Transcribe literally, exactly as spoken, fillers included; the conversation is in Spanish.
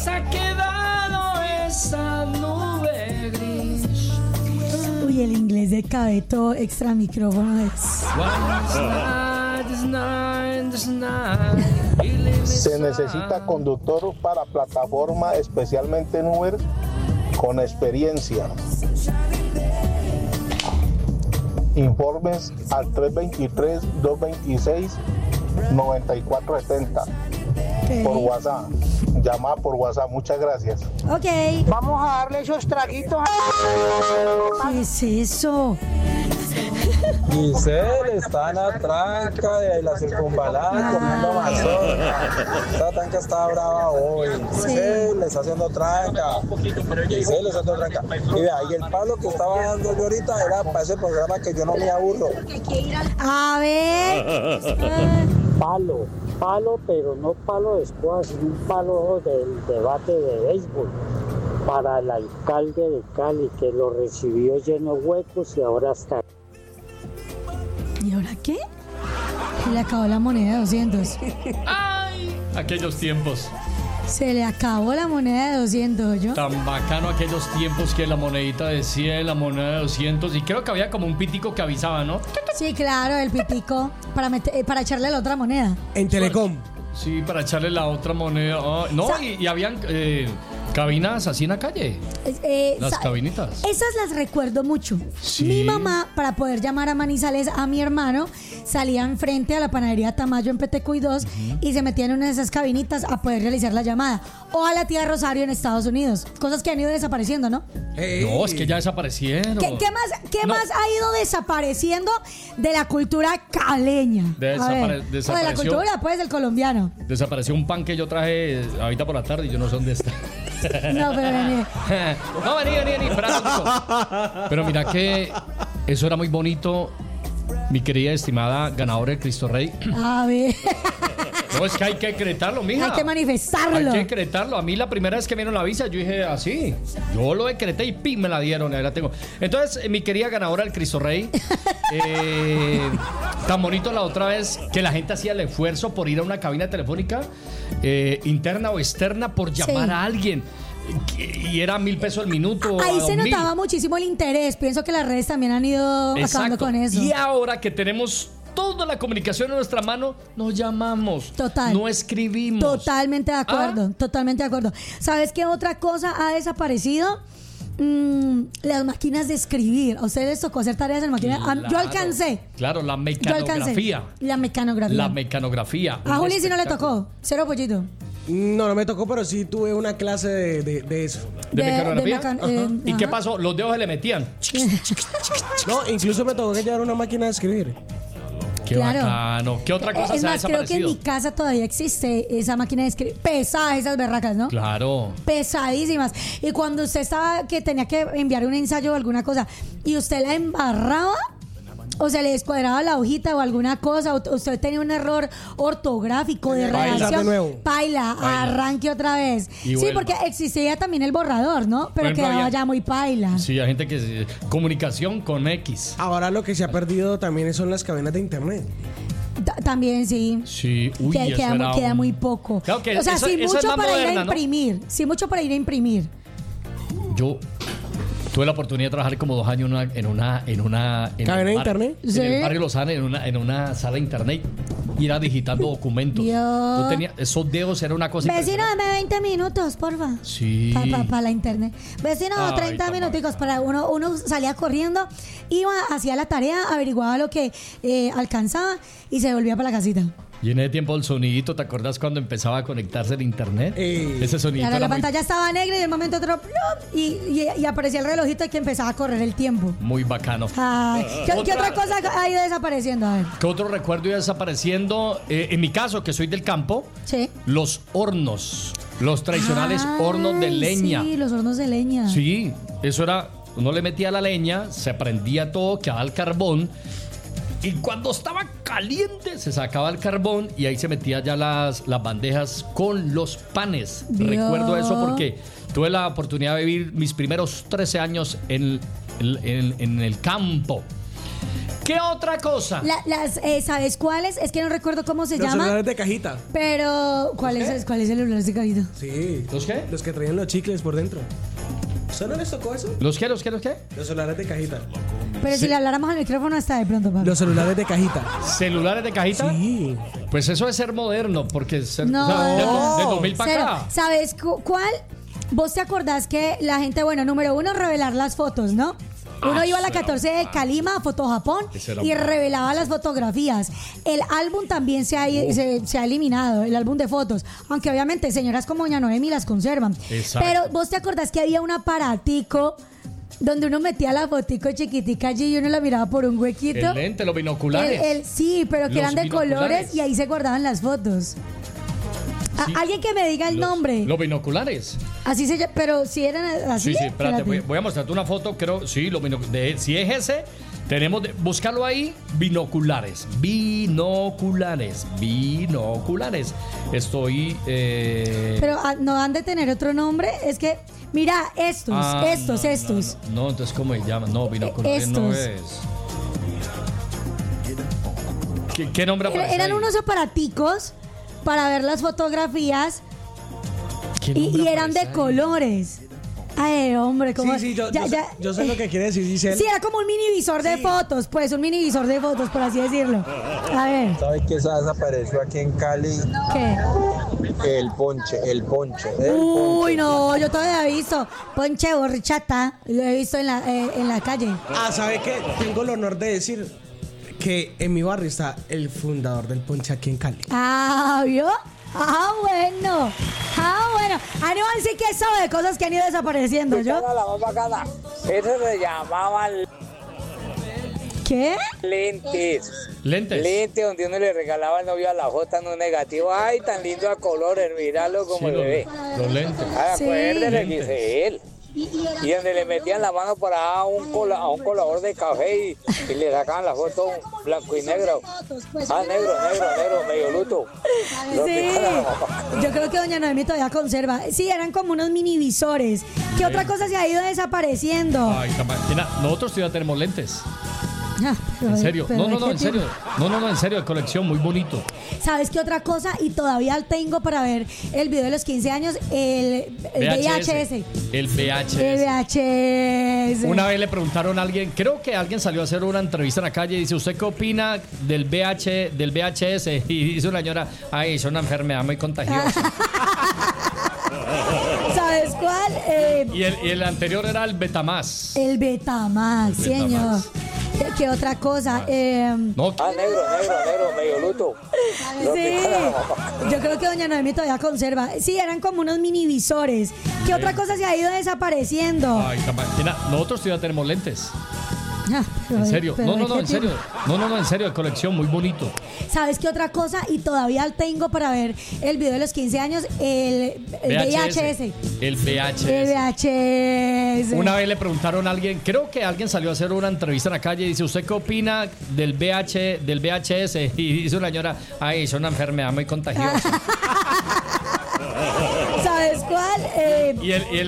se ha quedado esa nube gris. Uy, el inglés de Cabeto extra micrófono es. Se necesita conductor para plataforma, especialmente en Uber, con experiencia. Informes al tres veintitrés, dos veintiséis, noventa y cuatro setenta Okay. por WhatsApp. Llama por WhatsApp. Muchas gracias. Ok. Vamos a darle esos traguitos. ¿Qué es eso? Giselle está en la tranca de la circunvalada comiendo mazorca. Esta tranca está brava hoy. Giselle le está haciendo tranca. Giselle le está haciendo tranca. Y vea, y el palo que estaba dando yo ahorita era para ese programa que yo no me aburro. A ver. Palo, palo, pero no palo de escoba, sino un palo del debate de béisbol para el alcalde de Cali, que lo recibió lleno de huecos y ahora está. ¿Y ahora qué? Se le acabó la moneda de doscientos. ¡Ay! Aquellos tiempos. Se le acabó la moneda de doscientos, ¿yo? Tan bacano aquellos tiempos que la monedita de cien, la moneda de doscientos. Y creo que había como un pitico que avisaba, ¿no? Sí, claro, el pitico para, meter, eh, para echarle la otra moneda. En Telecom. Sí, para echarle la otra moneda. Oh, no, Sa- y, y habían eh, cabinas así en la calle. Eh, Las sa- cabinitas. Esas las recuerdo mucho. Sí. Mi mamá, para poder llamar a Manizales a mi hermano, salía enfrente a la panadería Tamayo en Petecuy dos uh-huh. y se metía en una de esas cabinitas a poder realizar la llamada. O a la tía Rosario en Estados Unidos. Cosas que han ido desapareciendo, ¿no? Hey. No, es que ya desaparecieron. ¿Qué, qué más, qué No. más ha ido desapareciendo de la cultura caleña? Desapare- A ver, o de la desapareció. cultura, pues, del colombiano. Desapareció un pan que yo traje ahorita por la tarde y yo no sé dónde está. No, pero vení. No, vení, vení, vení. Espera, Nico. Pero mira que eso era muy bonito, mi querida estimada ganadora del Cristo Rey. A ver. No, es que hay que decretarlo, mija. Hay que manifestarlo. Hay que decretarlo. A mí la primera vez que me dieron la visa, yo dije así. Yo lo decreté y ¡pim! Me la dieron. Ahí la tengo. Entonces, eh, mi querida ganadora del Cristo Rey, eh, tan bonito la otra vez que la gente hacía el esfuerzo por ir a una cabina telefónica eh, interna o externa por llamar Sí. a alguien. Y era mil pesos el minuto. Ahí a se dos mil. notaba muchísimo el interés. Pienso que las redes también han ido acabando Exacto. con eso. Y ahora que tenemos toda la comunicación en nuestra mano, nos llamamos. Total. No escribimos. Totalmente de acuerdo, ¿Ah? totalmente de acuerdo. ¿Sabes qué otra cosa ha desaparecido? Mm, las máquinas de escribir. ¿A ustedes les tocó hacer tareas en máquinas? Ah, Claro. Yo alcancé. Claro, la Yo mecanografía. alcancé. La mecanografía. La mecanografía. A Un Juli sí no le espectáculo. tocó. Cero pollito. No, no me tocó, pero sí tuve una clase de, de, de eso. ¿De, De- mecanografía? de mecan- Ajá. eh, ¿Y qué ajá. pasó? Los dedos se le metían. No, incluso me tocó que llevar una máquina de escribir. Qué Claro. bacano. ¿Qué otra cosa Es se ha más, creo que en desaparecido? mi casa todavía existe esa máquina de escribir. Pesadas esas berracas, ¿no? Claro. Pesadísimas. Y cuando usted estaba que tenía que enviar un ensayo o alguna cosa y usted la embarraba o se le descuadraba la hojita o alguna cosa, o usted tenía un error ortográfico de Paila. redacción, De nuevo. paila, Paila. arranque otra vez. Y Sí, vuelva. porque existía también el borrador, ¿no? Pero ejemplo, quedaba había- ya muy paila. Sí, hay gente que... se- Comunicación con X. Ahora lo que se ha perdido también son las cabinas de internet. Ta- También sí. Sí, uy, Que- eso queda, era muy, queda un- muy poco. Claro que o sea, eso- sin esa es mucho la para ir moderna, a ¿no? imprimir. Sin mucho para ir a imprimir. Yo tuve la oportunidad de trabajar como dos años en una... En una, en una en ¿Cabina el de bar- internet? En Sí. el barrio Lozana, en una, en una sala de internet. Y era digitando documentos. Dios. Yo tenía, esos dedos era una cosa Vecino, impresionante. dame veinte minutos, porfa. Sí. Para pa, pa la internet. Vecino, Ay, treinta tan minuticos para uno. Uno salía corriendo, iba, hacía la tarea, averiguaba lo que eh, alcanzaba y se volvía para la casita. Y en ese tiempo el sonidito, ¿te acordás cuando empezaba a conectarse el internet? Eh. Ese sonidito Claro, era la muy, pantalla estaba negra y de un momento a otro ¡plum! y, y, y aparecía el relojito y que empezaba a correr el tiempo. muy bacano. Ay, ¿qué, qué Otra- otra cosa ha ido desapareciendo? A ver. ¿Qué otro recuerdo iba desapareciendo? Eh, en mi caso, que soy del campo, Sí. los hornos. Los tradicionales hornos de Ay, leña. Sí, los hornos de leña. Sí, eso era, uno le metía la leña, se prendía todo, quedaba el carbón. Y cuando estaba caliente, se sacaba el carbón y ahí se metía ya las, las bandejas con los panes. Dios. Recuerdo eso porque tuve la oportunidad de vivir mis primeros trece años en, en, en- en el campo. ¿Qué otra cosa? La- las, eh, ¿Sabes cuáles? Es que no recuerdo cómo se Los llama. celulares de cajita. Pero, ¿cuál es, ¿cuál es el celular de cajita? Sí. ¿Los qué? Los que traían los chicles por dentro. ¿Usted no les tocó eso? ¿Los qué? ¿Los qué? ¿Los qué? Los celulares de cajita. Pero si le habláramos al micrófono hasta de pronto, papi. Los celulares de cajita. ¿Celulares de cajita? Sí. Pues eso es ser moderno, porque es ser, No. o sea, del, do- del dos mil para Cero. acá. ¿Sabes cu- cuál? ¿Vos te acordás que la gente, bueno, número uno, revelar las fotos, ¿no? Uno Ah, iba a la eso era catorce de Calima, a Foto Japón, Ese era y bueno. revelaba las fotografías. El álbum también se ha, se, se ha eliminado, el álbum de fotos. Aunque obviamente señoras como doña Noemi las conservan. Exacto. Pero vos te acordás que había un aparatico donde uno metía la fotico chiquitica allí y uno la miraba por un huequito. El lente, los binoculares. El- el- sí, pero que Los eran de binoculares. colores y ahí se guardaban las fotos. A- Sí. alguien que me diga el Los- nombre. Los binoculares. Así se llama, pero si eran así. Sí, sí, espérate, voy, Espérate. voy a mostrarte una foto, creo, sí, los binoc- de, si es ese, tenemos, de, búscalo ahí, binoculares, binoculares, binoculares. Estoy... Eh, Pero ah, no han de tener otro nombre. Es que, mira, estos, ah, estos, no, estos. No, no, no, entonces, ¿cómo se llama? No, binoculares no Estos. es. ¿Qué, qué nombre Era- aparece Eran ahí? unos aparaticos para ver las fotografías ¿Qué y, nombre y eran de aparece ahí? colores. Ay, hombre, Sí, como. sí, yo, ya- yo, ya- sé, yo sé lo que quiere decir, dice. Sí, era como un mini visor de Sí. fotos, pues, un mini visor de fotos, por así decirlo. A ver, ¿Sabe qué desapareció aquí en Cali? ¿qué? El ponche, el ponche. El Uy, ponche. no, yo todavía he visto ponche borrachata, lo he visto en la, eh, en la calle. Ah, ¿sabe qué? Tengo el honor de decir que en mi barrio está el fundador del ponche aquí en Cali. Ah, ¿vio? Ah, bueno. Ah, bueno. Aníbal sí que sabe de cosas que han ido desapareciendo, ¿yo? La más bacana. Eso se llamaban ¿Qué? lentes. Lentes. Lentes donde uno le regalaba al novio a la J en un negativo. Ay, tan lindo a colores, míralo como Sí, se ve. los, los lentes. Ah, Sí. acuérdese que es él. Y donde le metían la mano por ahí a un, cola- a un colador de café y, y le sacaban la foto blanco y negro. Ah, negro, negro, negro, medio luto. Lo Sí. picaba la mamá. Yo creo que doña Noemi todavía conserva. Sí, eran como unos mini visores. ¿Qué otra cosa se ha ido desapareciendo? Ay, cama- mira, nosotros todavía tenemos lentes. Ah, pero- En serio. pero No, no, ¿de no, qué en tipo? serio. No, no, no, en serio, de colección, muy bonito. ¿Sabes qué otra cosa? Y todavía tengo para ver el video de los quince años, el, el V H S. El V H El S. V H S. Una vez le preguntaron a alguien, creo que alguien salió a hacer una entrevista en la calle y dice, ¿usted qué opina del V H, del V H S? Y dice una señora, ay, es una enfermedad muy contagiosa. ¿Sabes cuál? Eh, y, el, y el anterior era el Betamax. el Betamax, señor. Betamax. Eh, ¿Qué otra cosa? Eh, No, Ah, negro, negro, negro, medio luto. Lo sí, picaba la mamá. yo creo que doña Noemi todavía conserva. Sí, eran como unos mini visores. ¿Qué otra cosa se ha ido desapareciendo? ay, cama- mira, nosotros todavía tenemos lentes. Ah, pero- En serio. pero No, no, ¿de no, qué en tipo? serio. No, no, no, en serio, de colección, muy bonito. ¿Sabes qué otra cosa? Y todavía tengo para ver el video de los quince años, el, el V H S. El V H El V S. H S. Una vez le preguntaron a alguien, creo que alguien salió a hacer una entrevista en la calle y dice, ¿usted qué opina del V H, del V H S? Y dice una señora, ay, es una enfermedad muy contagiosa. ¿Sabes cuál? Eh, y el, y el